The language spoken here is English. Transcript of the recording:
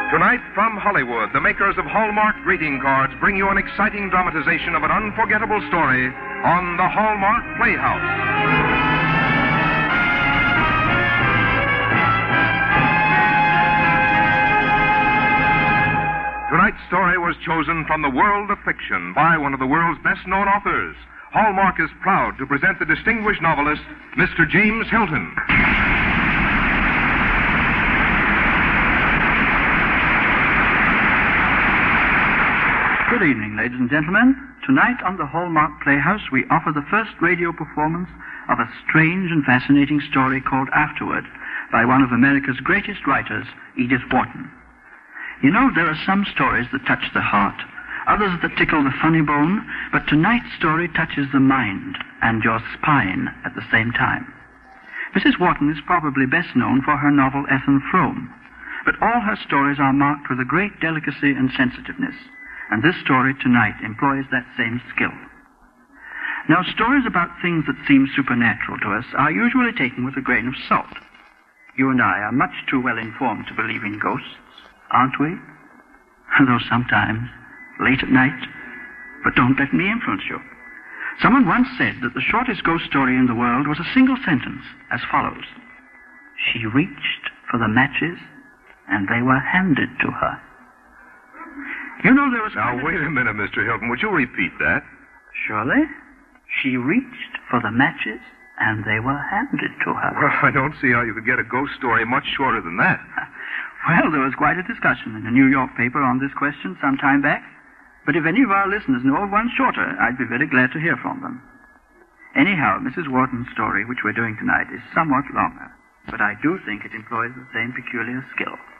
Tonight, from Hollywood, the makers of Hallmark greeting cards bring you an exciting dramatization of an unforgettable story on the Hallmark Playhouse. Tonight's story was chosen from the world of fiction by one of the world's best-known authors. Hallmark is proud to present the distinguished novelist, Mr. James Hilton. Good evening, ladies and gentlemen. Tonight on the Hallmark Playhouse, we offer the first radio performance of a strange and fascinating story called Afterward by one of America's greatest writers, Edith Wharton. You know, there are some stories that touch the heart, others that tickle the funny bone, but tonight's story touches the mind and your spine at the same time. Mrs. Wharton is probably best known for her novel Ethan Frome, but all her stories are marked with a great delicacy and sensitiveness, and this story tonight employs that same skill. Now, stories about things that seem supernatural to us are usually taken with a grain of salt. You and I are much too well informed to believe in ghosts, aren't we? Though sometimes, late at night. But don't let me influence you. Someone once said that the shortest ghost story in the world was a single sentence, as follows. She reached for the matches, and they were handed to her. You know, there was... Now, wait a minute, Mr. Hilton. Would you repeat that? Surely. She reached for the matches, and they were handed to her. Well, I don't see how you could get a ghost story much shorter than that. Well, there was quite a discussion in a New York paper on this question some time back. But if any of our listeners know of one shorter, I'd be very glad to hear from them. Anyhow, Mrs. Wharton's story, which we're doing tonight, is somewhat longer. But I do think it employs the same peculiar skill.